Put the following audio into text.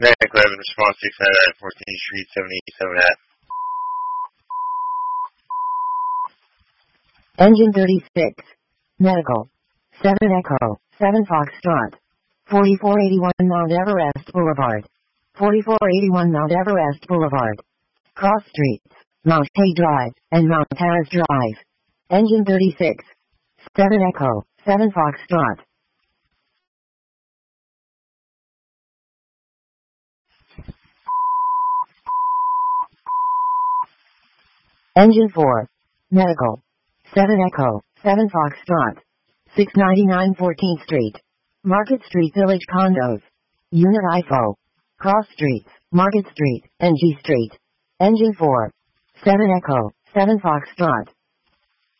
Medic 11, response 699 14th Street, 787 at. Engine 36. Medical. 7 Echo, 7 Foxtrot. 4481 Mount Everest Boulevard. 4481 Mount Everest Boulevard. Cross Streets, Mount Hay Drive, and Mount Terrace Drive. Engine 36. 7 Echo, 7 Foxtrot. Engine 4. Medical. 7 Echo, 7 Foxtrot. 699 14th Street. Market Street Village Condos. Unit IFO. Cross Streets, Market Street, and G Street. Engine 4. 7 Echo, 7 Foxtrot.